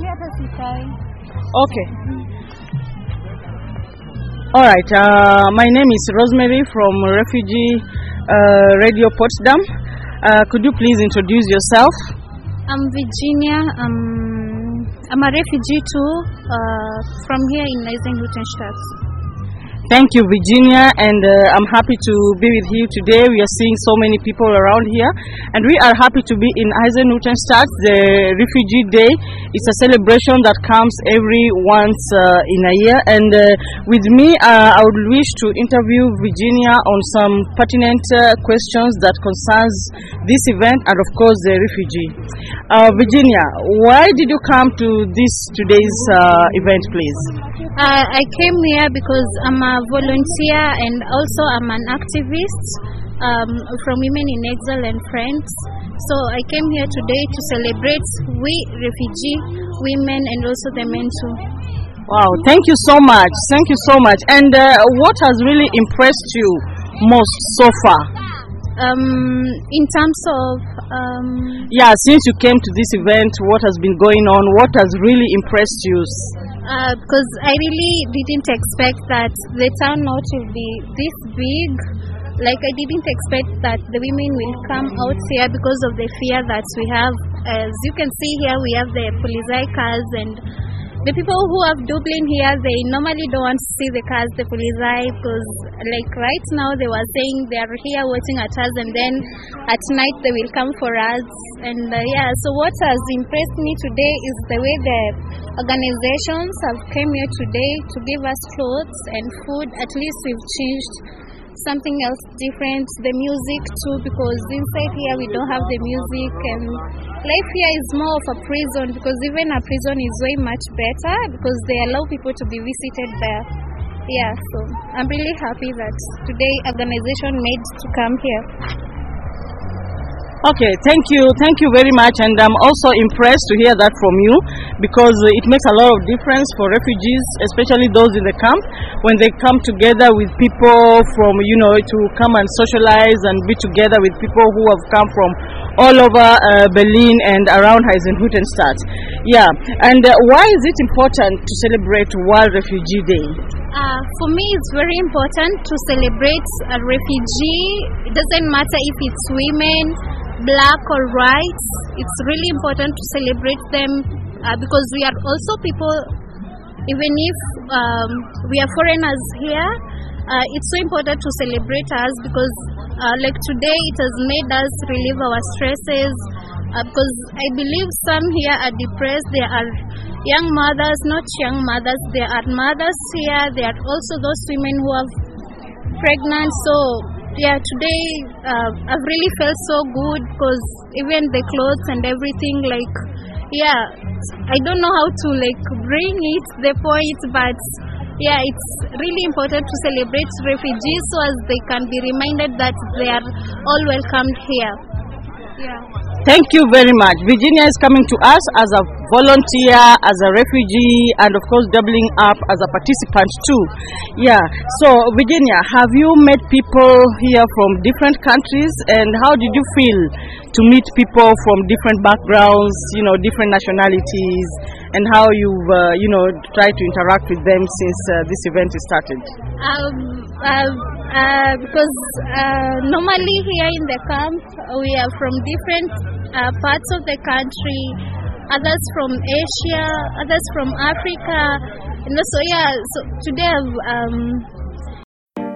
Okay. All right. My name is Rosemary from Refugee Radio Potsdam. Could you please introduce yourself? I'm Virginia. I'm a refugee too, from here in Eisenhüttenstadt. Thank you, Virginia, and I'm happy to be with you today. We are seeing so many people around here, and we are happy to be in Eisenhüttenstadt. The Refugee Day is a celebration that comes every once in a year, and with me, I would wish to interview Virginia on some pertinent questions that concerns this event and, of course, the refugee. Virginia, why did you come to today's event, please? I came here because I'm a volunteer and also I'm an activist from Women in Exile and Friends. So I came here today to celebrate we refugee women and also the men too. Wow, thank you so much. Thank you so much. And what has really impressed you most so far? In terms of since you came to this event, what has been going on? What has really impressed you? Because I really didn't expect that the turnout will be this big. Like, I didn't expect that the women will come out here because of the fear that we have. As you can see here, we have the Polizei cars, and the people who have Dublin here, they normally don't want to see the cars, the Polizei, because like right now they were saying they are here waiting at us, and then at night they will come for us. And so what has impressed me today is the way the organizations have came here today to give us clothes and food. At least we've changed something else different. The music too, because inside here we don't have the music, and life here is more of a prison, because even a prison is way much better because they allow people to be visited there. So I'm really happy that today organization made to come here. Okay, thank you very much, and I'm also impressed to hear that from you, because it makes a lot of difference for refugees, especially those in the camp, when they come together with people from, to come and socialize and be together with people who have come from all over Berlin and around Eisenhüttenstadt. And why is it important to celebrate World Refugee Day? For me, it's very important to celebrate a refugee. It doesn't matter if it's women, black or white. It's really important to celebrate them because we are also people, even if we are foreigners here, it's so important to celebrate us because like today it has made us relieve our stresses because I believe some here are depressed. There are young mothers, not young mothers, there are mothers here. There are also those women who are pregnant. So today I've really felt so good because even the clothes and everything, I don't know how to bring it, the point, but it's really important to celebrate refugees so as they can be reminded that they are all welcomed here. Thank you very much. Virginia is coming to us as a volunteer, as a refugee, and of course doubling up as a participant too. So Virginia, have you met people here from different countries, and how did you feel to meet people from different backgrounds, different nationalities, and how you've tried to interact with them since this event is started? Because normally here in the camp we are from different parts of the country, others from Asia, others from Africa, so today I've